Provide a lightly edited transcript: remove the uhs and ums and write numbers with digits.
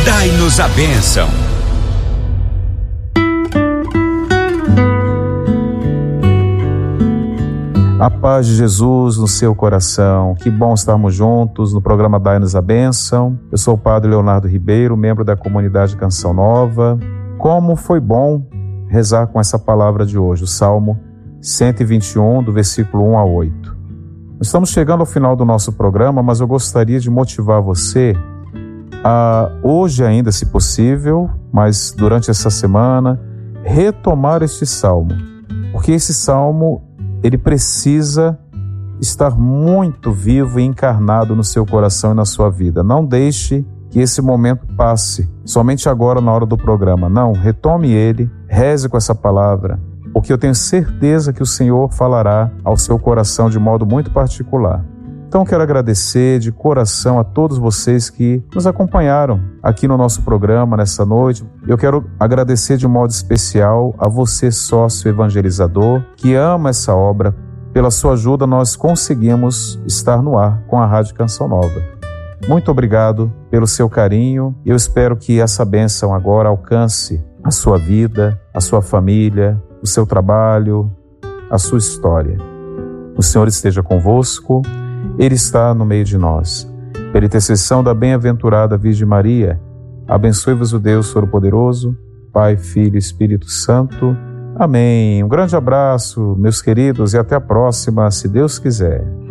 Dai-nos a bênção. A paz de Jesus no seu coração. Que bom estarmos juntos no programa Dai-nos a Bênção. Eu sou o Padre Leonardo Ribeiro, membro da comunidade Canção Nova. Como foi bom rezar com essa palavra de hoje, o Salmo 121, do versículo 1 a 8. Estamos chegando ao final do nosso programa, mas eu gostaria de motivar você a, hoje ainda, se possível, mas durante essa semana, retomar este Salmo. Porque esse Salmo, ele precisa estar muito vivo e encarnado no seu coração e na sua vida. Não deixe que esse momento passe somente agora na hora do programa. Não, retome ele, reze com essa palavra, porque eu tenho certeza que o Senhor falará ao seu coração de modo muito particular. Então quero agradecer de coração a todos vocês que nos acompanharam aqui no nosso programa nessa noite. Eu quero agradecer de modo especial a você, sócio evangelizador, que ama essa obra. Pela sua ajuda nós conseguimos estar no ar com a Rádio Canção Nova. Muito obrigado pelo seu carinho. Eu espero que essa bênção agora alcance a sua vida, a sua família, o seu trabalho, a sua história. O Senhor esteja convosco. Ele está no meio de nós. Pela intercessão da bem-aventurada Virgem Maria, abençoe-vos o Deus Todo-Poderoso, Pai, Filho e Espírito Santo. Amém. Um grande abraço, meus queridos, e até a próxima, se Deus quiser.